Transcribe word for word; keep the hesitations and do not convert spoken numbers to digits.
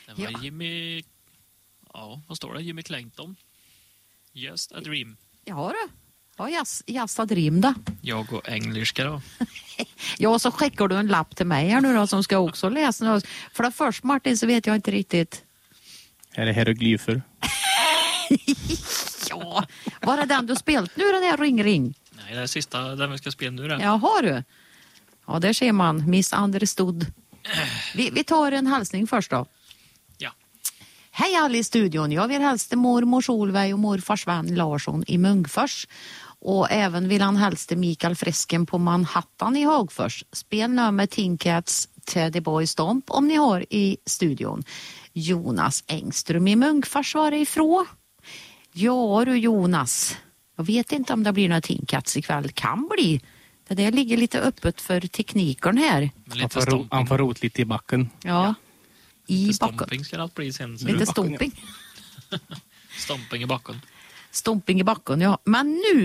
Det var ja. Jimmy... Ja, vad står det? Jimmy Clayton. Just a dream. Ja du. Ja, just, just a dream då. Jag går engelska då. Ja, så skickar du en lapp till mig här nu då som ska också läsa. För det först Martin så vet jag inte riktigt. Är det hieroglyfer? Ja, var är den du spelat nu den här ring ring? Nej, det är sista den vi ska spela nu. Ja, har du? Ja, där ser man. Missunderstood. Vi, vi tar en hälsning först då. Ja. Hej alla i studion. Jag vill hälsa mormor Solveig och morfar Sven Larsson i Munkfors. Och även vill han hälsa Mikael Fresken på Manhattan i Hagfors. Spel nummer Tinkats Teddy Boy Stomp om ni har i studion. Jonas Engström i Munkfors var det ifrån. Ja du Jonas. Jag vet inte om det blir några Tinkats ikväll. Kan bli. Det där ligger lite öppet för teknikern här. Han får, ro, han får rot lite i backen. Ja. ja. I lite backen. Stomping ska det allt bli sen. Lite stomping. Stomping i backen. Stomping i backen, ja. Men nu